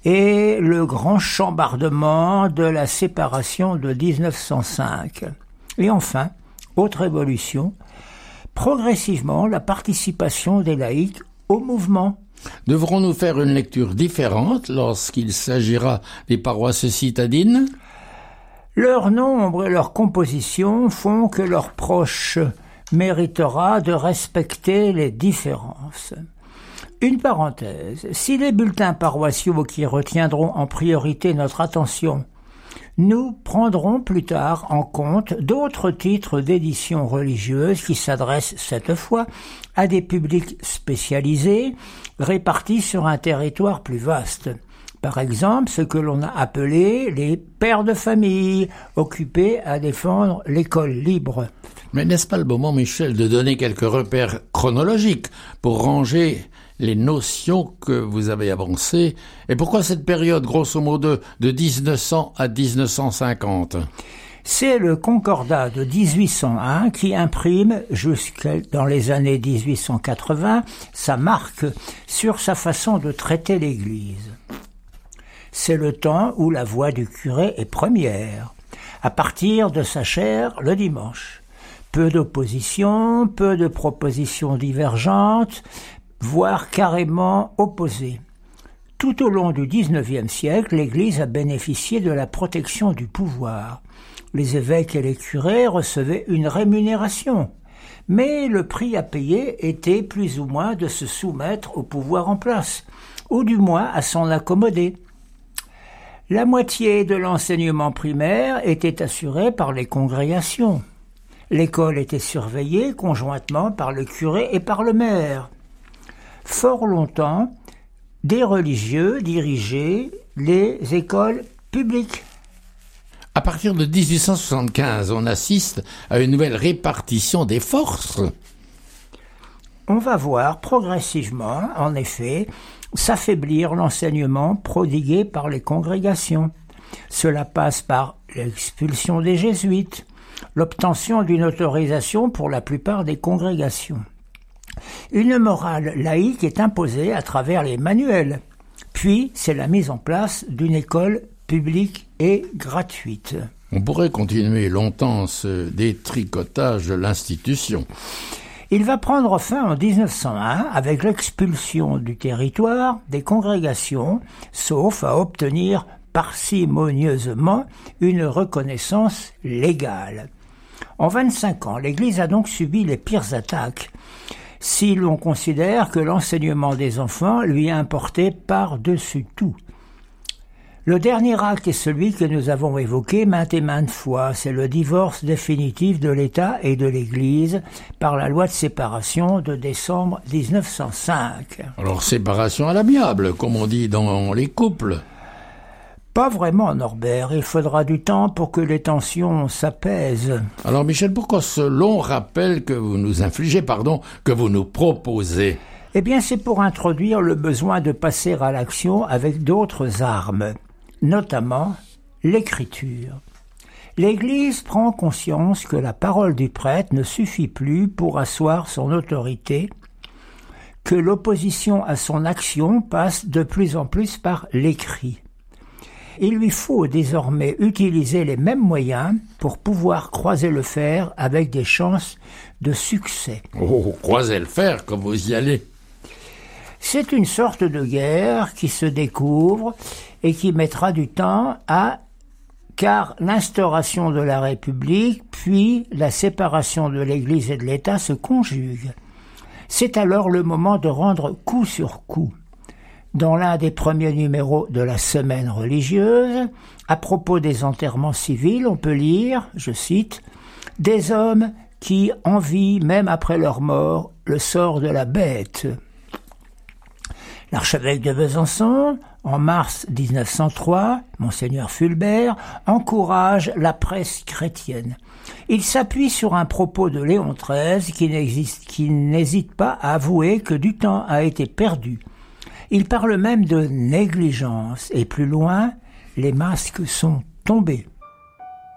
et le grand chambardement de la séparation de 1905. Et enfin, autre évolution, progressivement la participation des laïcs au mouvement. Devrons-nous faire une lecture différente lorsqu'il s'agira des paroisses citadines ? Leur nombre et leur composition font que leur proche méritera de respecter les différences. Une parenthèse, si les bulletins paroissiaux qui retiendront en priorité notre attention, nous prendrons plus tard en compte d'autres titres d'édition religieuse qui s'adressent cette fois à des publics spécialisés répartis sur un territoire plus vaste. Par exemple, ce que l'on a appelé les pères de famille, occupés à défendre l'école libre. Mais n'est-ce pas le moment, Michel, de donner quelques repères chronologiques pour ranger les notions que vous avez avancées? Et pourquoi cette période, grosso modo, de 1900 à 1950 ? C'est le Concordat de 1801 qui imprime, jusque dans les années 1880, sa marque sur sa façon de traiter l'Église. C'est le temps où la voix du curé est première, à partir de sa chaire le dimanche. Peu d'opposition, peu de propositions divergentes, voire carrément opposées. Tout au long du XIXe siècle, l'Église a bénéficié de la protection du pouvoir. Les évêques et les curés recevaient une rémunération, mais le prix à payer était plus ou moins de se soumettre au pouvoir en place, ou du moins à s'en accommoder. La moitié de l'enseignement primaire était assurée par les congrégations. L'école était surveillée conjointement par le curé et par le maire. Fort longtemps, des religieux dirigeaient les écoles publiques. À partir de 1875, on assiste à une nouvelle répartition des forces. On va voir progressivement, en effet, s'affaiblir l'enseignement prodigué par les congrégations. Cela passe par l'expulsion des jésuites, l'obtention d'une autorisation pour la plupart des congrégations. Une morale laïque est imposée à travers les manuels, puis c'est la mise en place d'une école publique et gratuite. On pourrait continuer longtemps ce détricotage de l'institution. Il va prendre fin en 1901 avec l'expulsion du territoire des congrégations, sauf à obtenir parcimonieusement une reconnaissance légale. En 25 ans, l'Église a donc subi les pires attaques, si l'on considère que l'enseignement des enfants lui a importé par-dessus tout. Le dernier acte est celui que nous avons évoqué maintes et maintes fois, c'est le divorce définitif de l'État et de l'Église par la loi de séparation de décembre 1905. Alors, séparation à l'amiable, comme on dit dans les couples. Pas vraiment, Norbert, il faudra du temps pour que les tensions s'apaisent. Alors, Michel, pourquoi ce long rappel que vous nous infligez, que vous nous proposez ? Eh bien, c'est pour introduire le besoin de passer à l'action avec d'autres armes, notamment l'écriture. L'Église prend conscience que la parole du prêtre ne suffit plus pour asseoir son autorité, que l'opposition à son action passe de plus en plus par l'écrit. Il lui faut désormais utiliser les mêmes moyens pour pouvoir croiser le fer avec des chances de succès. Oh, croiser le fer, comme vous y allez. C'est une sorte de guerre qui se découvre et qui mettra du temps car l'instauration de la République puis la séparation de l'Église et de l'État se conjuguent. C'est alors le moment de rendre coup sur coup. Dans l'un des premiers numéros de la Semaine religieuse, à propos des enterrements civils, on peut lire, je cite, « Des hommes qui envient, même après leur mort, le sort de la bête ». L'archevêque de Besançon, en mars 1903, Monseigneur Fulbert, encourage la presse chrétienne. Il s'appuie sur un propos de Léon XIII qui n'hésite pas à avouer que du temps a été perdu. Il parle même de négligence et plus loin, les masques sont tombés.